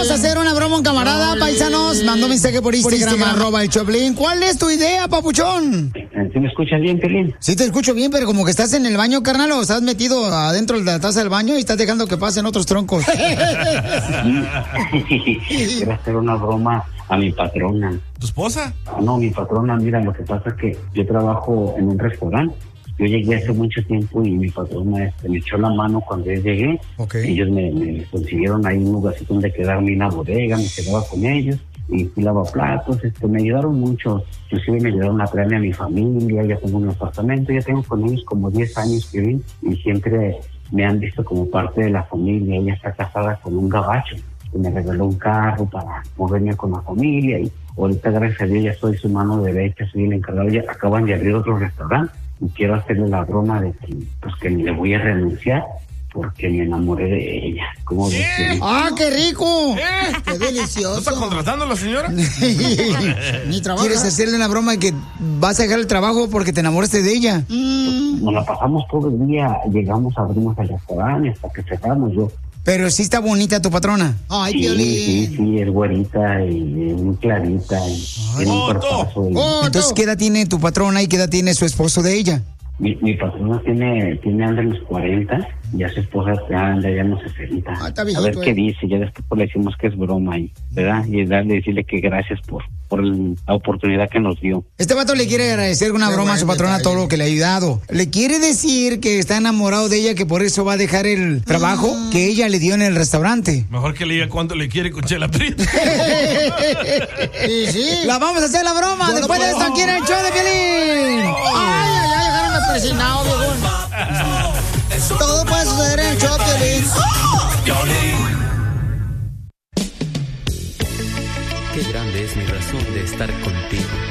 vamos a hacer una broma, un camarada, paisanos. Mandó mensaje por Instagram, @el Choplin. ¿Cuál es tu idea, papuchón? ¿Sí me escuchas bien, Pelín? Sí te escucho bien, pero como que estás en el baño, carnal, o estás metido adentro de la taza del baño y estás dejando que pasen otros troncos. Quiero hacer una broma a mi patrona. ¿Tu esposa? No, mi patrona, mira, lo que pasa es que yo trabajo en un restaurante. Yo llegué hace mucho tiempo y mi patrona me echó la mano cuando yo llegué. Okay. Ellos me consiguieron ahí un lugarcito donde quedarme en la bodega, me quedaba con ellos y fui lavaplatos, me ayudaron mucho. Inclusive me ayudaron a traerme a mi familia, ya tengo un apartamento, ya tengo con ellos como 10 años que vi y siempre me han visto como parte de la familia. Ella está casada con un gabacho y me regaló un carro para moverme con la familia y ahorita gracias a Dios ya soy su mano derecha, soy el encargado. Ya acaban de abrir otro restaurante y quiero hacerle la broma de que, pues, que le voy a renunciar porque me enamoré de ella. ¿Cómo ves? ¡Ah, qué rico! ¡Qué delicioso! ¿No está contratando a la señora? Ni trabajo. ¿Quieres hacerle una broma de que vas a dejar el trabajo porque te enamoraste de ella? Nos la pasamos todo el día, llegamos, abrimos el restaurante hasta que cerramos. Pero sí está bonita tu patrona. Ay, sí, es güerita y muy clarita. Y tiene un cuerpazo. Entonces, ¿qué edad tiene tu patrona y qué edad tiene su esposo de ella? Mi patrona anda en los 40, ya su esposa anda ya en los 60. Está a ver qué dice, ya después le decimos que es broma ahí, ¿verdad? Y decirle que gracias por la oportunidad que nos dio. Este vato le quiere agradecer una broma a su patrona todo lo que le ha ayudado. Le quiere decir que está enamorado de ella, que por eso va a dejar el trabajo que ella le dio en el restaurante. Mejor que le diga cuánto le quiere con Chela Prieto. Sí. La vamos a hacer la broma. Después de esto, aquí en el show de Piolín. Ay, dejaron presionado, viejón. Todo puede suceder en el show de Piolín. Qué grande es mi razón de estar contigo.